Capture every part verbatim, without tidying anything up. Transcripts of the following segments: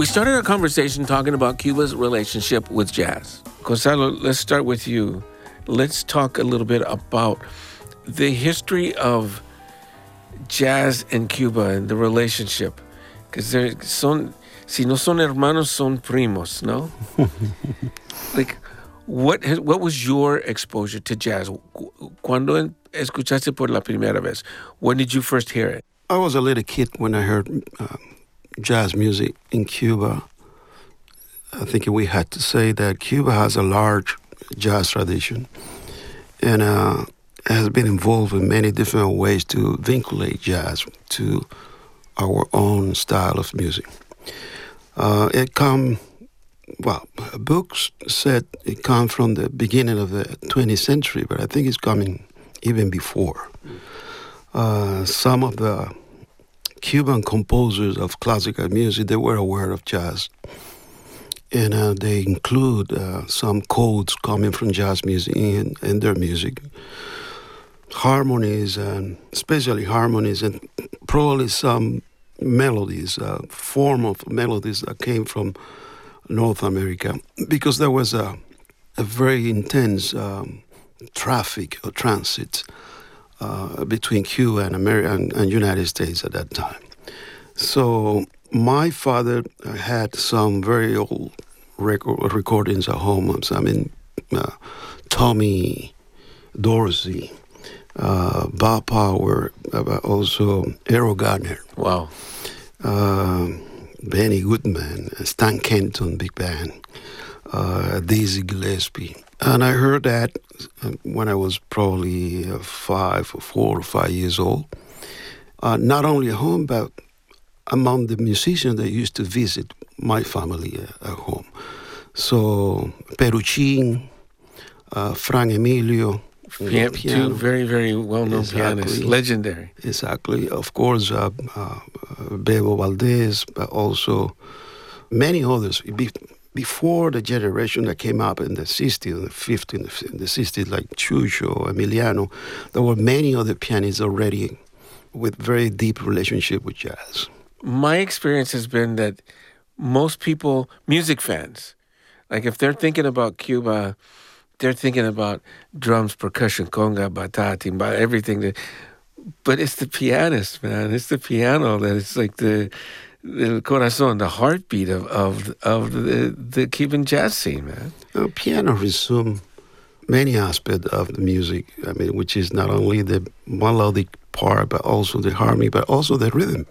We started our conversation talking about Cuba's relationship with jazz. Gonzalo, let's start with you. Let's talk a little bit about the history of jazz in Cuba and the relationship. Because they're son, si no son hermanos, son primos, no? Like, what what was your exposure to jazz? Cuando escuchaste por la primera vez? When did you first hear it? I was a little kid when I heard uh, jazz music in Cuba. I think we had to say that Cuba has a large jazz tradition and uh, has been involved in many different ways to vinculate jazz to our own style of music. Uh, it come, well, books said it come from the beginning of the twentieth century, but I think it's coming even before. Uh, some of the Cuban composers of classical music, they were aware of jazz. And uh, they include uh, some codes coming from jazz music in, in their music. Harmonies, and especially harmonies, and probably some melodies, uh, form of melodies that came from North America, because there was a, a very intense um, traffic or transit uh, between Cuba and America and, and United States at that time. So my father had some very old record, recordings at home. I mean, uh, Tommy Dorsey, uh, Bob Power, uh, also Errol Garner. Wow. Uh, Benny Goodman, Stan Kenton, big band, uh, Dizzy Gillespie. And I heard that when I was probably uh, five or four or five years old. Uh, not only at home, but among the musicians that used to visit my family uh, at home. So Peruchin, uh, Frank Emilio. Pian- two very, very well-known exactly. pianists, legendary. Exactly. Of course, uh, uh, Bebo Valdez, but also many others. Be- before the generation that came up in the sixties, and the fifties, in the sixties, like Chucho, Emiliano, there were many other pianists already with very deep relationship with jazz. My experience has been that most people, music fans, like if they're thinking about Cuba, they're thinking about drums, percussion, conga, batati, everything. That, but it's the pianist, man. It's the piano that it's like the, the corazón, the heartbeat of of, of the, the Cuban jazz scene, man. Uh, piano resumes many aspects of the music. I mean, which is not only the melodic part, but also the harmony, but also the rhythm.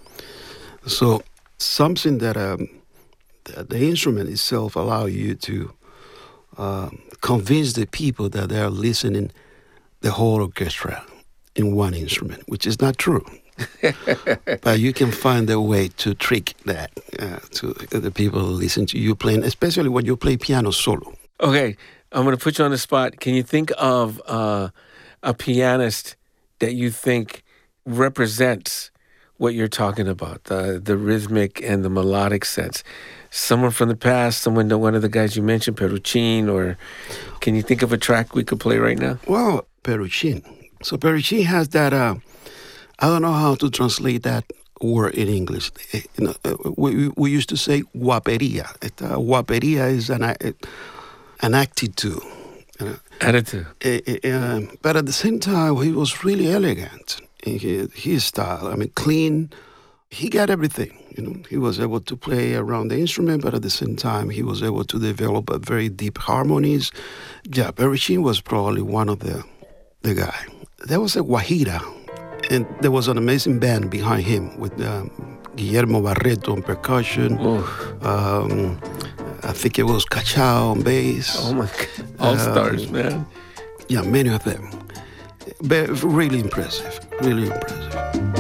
So something that um, the, the instrument itself allow you to uh, convince the people that they are listening the whole orchestra in one instrument, which is not true. But you can find a way to trick that uh, to the people who listen to you playing, especially when you play piano solo. Okay, I'm going to put you on the spot. Can you think of uh, a pianist that you think represents what you're talking about, the the rhythmic and the melodic sense? Someone from the past, someone, one of the guys you mentioned, Peruchin, or can you think of a track we could play right now? Well, Peruchin. So Peruchin has that, uh, I don't know how to translate that word in English. You know, we, we used to say guaperia. It, uh, guaperia is an, an attitude. You know. Attitude. Uh, uh, but at the same time, he was really elegant in his, his style. I mean, clean. He got everything. You know, he was able to play around the instrument, but at the same time, he was able to develop a very deep harmonies. Yeah, Peruchin was probably one of the the guy. There was a Guajira, and there was an amazing band behind him with um, Guillermo Barreto on percussion. Um, I think it was Cachao on bass. Oh my God, all um, stars, man. Yeah, many of them. But really impressive, really impressive.